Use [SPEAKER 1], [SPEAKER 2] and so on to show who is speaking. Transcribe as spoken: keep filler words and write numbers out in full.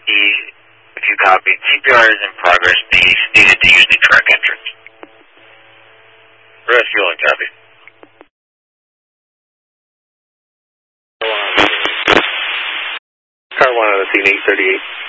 [SPEAKER 1] If you copy, C P R is in progress. They needed to use the truck entrance. Refueling, copy.
[SPEAKER 2] Car one on the scene, eight thirty-eight.